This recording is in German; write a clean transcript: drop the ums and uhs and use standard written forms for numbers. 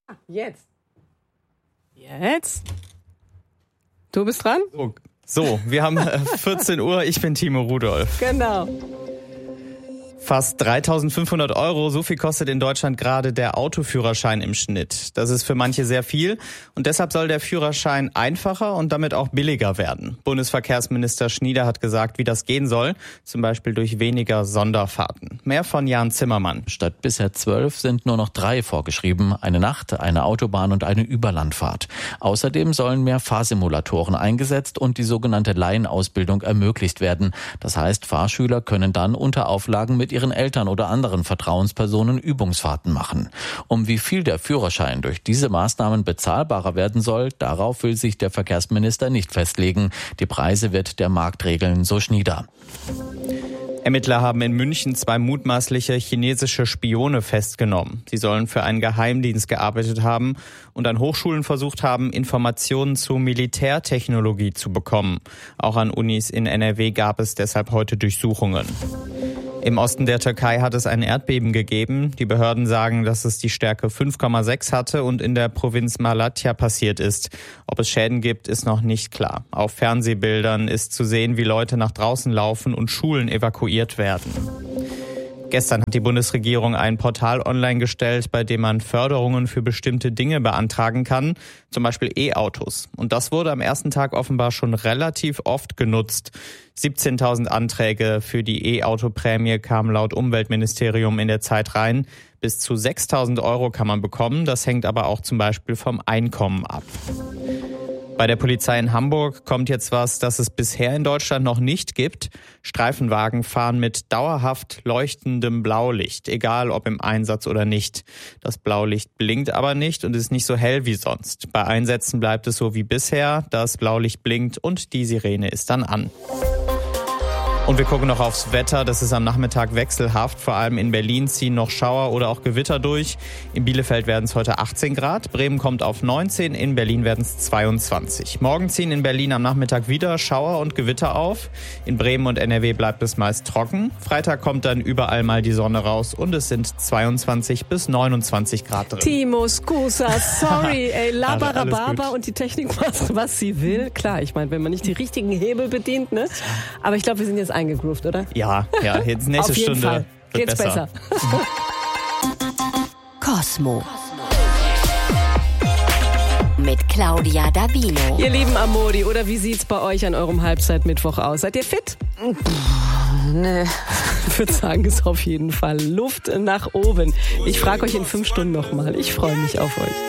Jetzt. Du bist dran? So, wir haben 14 Uhr, ich bin Timo Rudolph. Genau. Fast 3.500 €, so viel kostet in Deutschland gerade der Autoführerschein im Schnitt. Das ist für manche sehr viel und deshalb soll der Führerschein einfacher und damit auch billiger werden. Bundesverkehrsminister Schnieder hat gesagt, wie das gehen soll, zum Beispiel durch weniger Sonderfahrten. Mehr von Jan Zimmermann. Statt bisher 12 sind nur noch 3 vorgeschrieben, eine Nacht-, eine Autobahn- und eine Überlandfahrt. Außerdem sollen mehr Fahrsimulatoren eingesetzt und die sogenannte Laienausbildung ermöglicht werden. Das heißt, Fahrschüler können dann unter Auflagen mit ihren Eltern oder anderen Vertrauenspersonen Übungsfahrten machen. Um wie viel der Führerschein durch diese Maßnahmen bezahlbarer werden soll, darauf will sich der Verkehrsminister nicht festlegen. Die Preise wird der Markt regeln, so Schnieder. Ermittler haben in München 2 mutmaßliche chinesische Spione festgenommen. Sie sollen für einen Geheimdienst gearbeitet haben und an Hochschulen versucht haben, Informationen zu Militärtechnologie zu bekommen. Auch an Unis in NRW gab es deshalb heute Durchsuchungen. Im Osten der Türkei hat es ein Erdbeben gegeben. Die Behörden sagen, dass es die Stärke 5,6 hatte und in der Provinz Malatya passiert ist. Ob es Schäden gibt, ist noch nicht klar. Auf Fernsehbildern ist zu sehen, wie Leute nach draußen laufen und Schulen evakuiert werden. Gestern hat die Bundesregierung ein Portal online gestellt, bei dem man Förderungen für bestimmte Dinge beantragen kann, zum Beispiel E-Autos. Und das wurde am ersten Tag offenbar schon relativ oft genutzt. 17.000 Anträge für die E-Auto-Prämie kamen laut Umweltministerium in der Zeit rein. Bis zu 6.000 € kann man bekommen. Das hängt aber auch zum Beispiel vom Einkommen ab. Bei der Polizei in Hamburg kommt jetzt was, das es bisher in Deutschland noch nicht gibt. Streifenwagen fahren mit dauerhaft leuchtendem Blaulicht, egal ob im Einsatz oder nicht. Das Blaulicht blinkt aber nicht und ist nicht so hell wie sonst. Bei Einsätzen bleibt es so wie bisher, das Blaulicht blinkt und die Sirene ist dann an. Und wir gucken noch aufs Wetter. Das ist am Nachmittag wechselhaft. Vor allem in Berlin ziehen noch Schauer oder auch Gewitter durch. In Bielefeld werden es heute 18 Grad. Bremen kommt auf 19. In Berlin werden es 22. Morgen ziehen in Berlin am Nachmittag wieder Schauer und Gewitter auf. In Bremen und NRW bleibt es meist trocken. Freitag kommt dann überall mal die Sonne raus und es sind 22 bis 29 Grad drin. Timo, scusa, sorry, ey, Labarababa und die Technik macht, was sie will. Klar, ich meine, wenn man nicht die richtigen Hebel bedient, ne? Aber ich glaube, wir sind jetzt eingegroovt, oder? Ja, jetzt nächste Auf jeden Stunde Fall. wird Geht's besser. Cosmo. Mit Claudia Davino. Ihr lieben Amori, oder wie sieht's bei euch an eurem Halbzeitmittwoch aus? Seid ihr fit? Nö. Ich würde sagen, ist auf jeden Fall Luft nach oben. Ich frage euch in 5 Stunden nochmal. Ich freue mich auf euch.